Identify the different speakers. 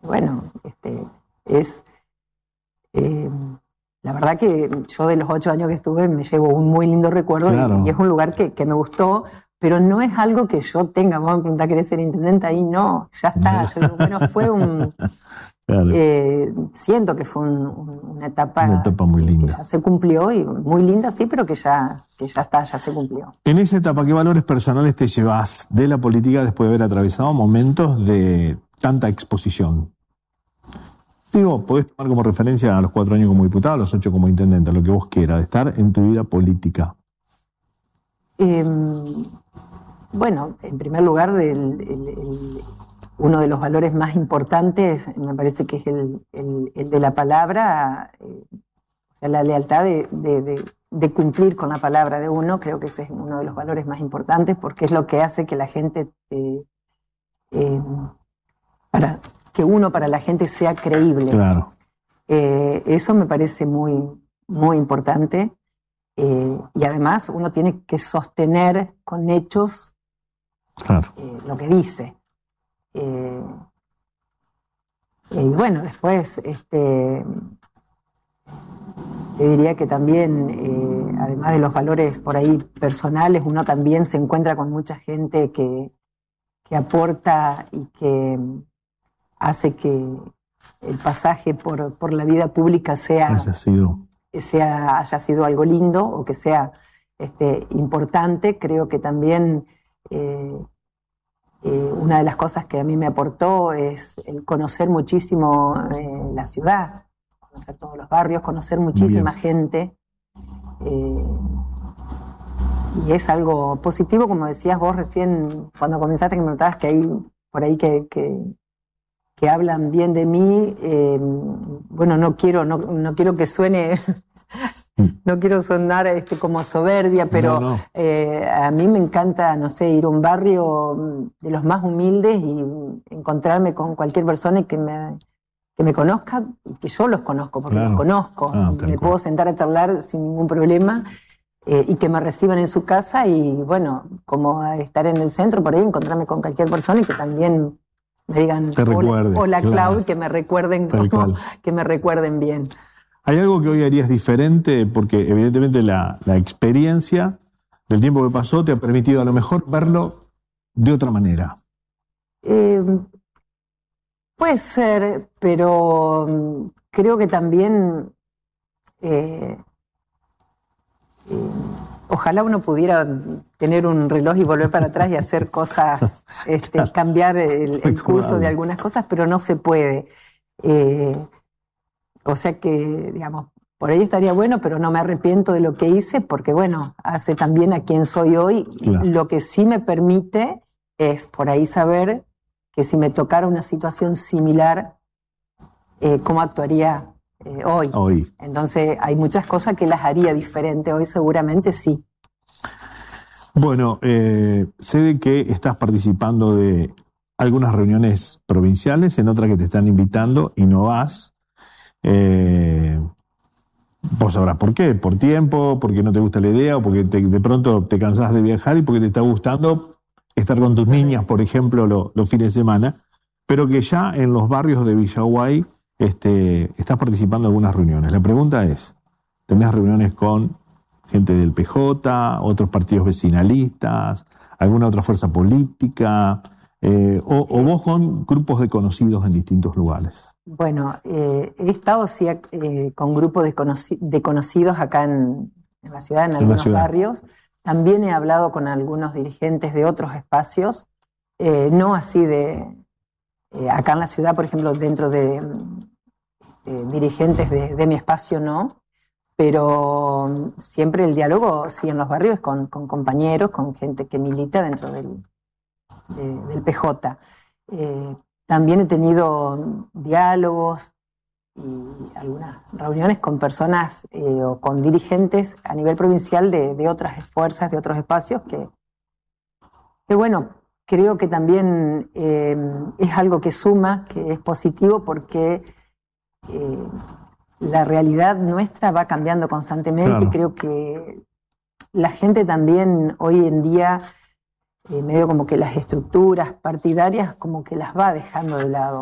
Speaker 1: Bueno, es... la verdad que yo de los 8 años que estuve me llevo un muy lindo recuerdo.
Speaker 2: Claro.
Speaker 1: Y es un lugar que me gustó, pero no es algo que yo tenga. Vos me preguntás, ¿querés ser intendente? Ahí no, ya está. Yo digo, bueno, fue un...
Speaker 2: Claro.
Speaker 1: Siento que fue una etapa
Speaker 2: muy linda.
Speaker 1: Que ya se cumplió, y muy linda, sí, pero que ya está, ya se cumplió.
Speaker 2: En esa etapa, ¿qué valores personales te llevas de la política después de haber atravesado momentos de tanta exposición? Digo, podés tomar como referencia a los 4 años como diputado, a los 8 como intendente, lo que vos quieras, de estar en tu vida política.
Speaker 1: Bueno, en primer lugar, uno de los valores más importantes me parece que es el de la palabra, o sea, la lealtad de cumplir con la palabra de uno. Creo que ese es uno de los valores más importantes, porque es lo que hace que la gente, que uno para la gente sea creíble.
Speaker 2: Claro.
Speaker 1: Eso me parece muy, muy importante. Y además uno tiene que sostener con hechos,
Speaker 2: claro,
Speaker 1: lo que dice. Y bueno, después te diría que también, además de los valores por ahí personales, uno también se encuentra con mucha gente que aporta y que hace que el pasaje por la vida pública haya sido algo lindo, o que sea importante. Creo que también una de las cosas que a mí me aportó es el conocer muchísimo la ciudad, conocer todos los barrios, conocer muchísima gente. Y es algo positivo, como decías vos recién, cuando comenzaste, que me notabas que hay por ahí que hablan bien de mí. Bueno, no quiero que suene... No quiero sonar como soberbia, pero no. A mí me encanta, no sé, ir a un barrio de los más humildes y encontrarme con cualquier persona y que me conozca, y que yo los conozco, porque los conozco. Me puedo sentar a charlar sin ningún problema, y que me reciban en su casa, y bueno, como estar en el centro por ahí, encontrarme con cualquier persona y que también me digan hola Clau, que me recuerden bien.
Speaker 2: ¿Hay algo que hoy harías diferente? Porque evidentemente la experiencia del tiempo que pasó te ha permitido a lo mejor verlo de otra manera.
Speaker 1: Puede ser, pero creo que también ojalá uno pudiera tener un reloj y volver para atrás y hacer cosas, cambiar el curso de algunas cosas, pero no se puede. O sea que, digamos, por ahí estaría bueno, pero no me arrepiento de lo que hice, porque bueno, hace también a quien soy hoy. Claro. Lo que sí me permite es por ahí saber que si me tocara una situación similar, cómo actuaría hoy. Entonces hay muchas cosas que las haría diferente hoy, seguramente sí.
Speaker 2: Bueno, sé de que estás participando de algunas reuniones provinciales, en otras que te están invitando y no vas. Vos sabrás por qué, por tiempo, porque no te gusta la idea, o porque de pronto te cansás de viajar y porque te está gustando estar con tus niñas, por ejemplo, los fines de semana, pero que ya en los barrios de Villaguay estás participando en algunas reuniones. La pregunta es, ¿tenés reuniones con gente del PJ, otros partidos vecinalistas, alguna otra fuerza política, o vos con grupos de conocidos en distintos lugares?
Speaker 1: Bueno, he estado sí con grupos de conocidos acá en la ciudad, en algunos barrios. También he hablado con algunos dirigentes de otros espacios, no así acá en la ciudad, por ejemplo, dentro de dirigentes de mi espacio no, pero siempre el diálogo sí en los barrios con compañeros, con gente que milita dentro del PJ. También he tenido diálogos y algunas reuniones con personas o con dirigentes a nivel provincial de otras fuerzas, de otros espacios, que bueno, creo que también es algo que suma, que es positivo, porque la realidad nuestra va cambiando constantemente. Claro. Y creo que la gente también hoy en día medio como que las estructuras partidarias como que las va dejando de lado.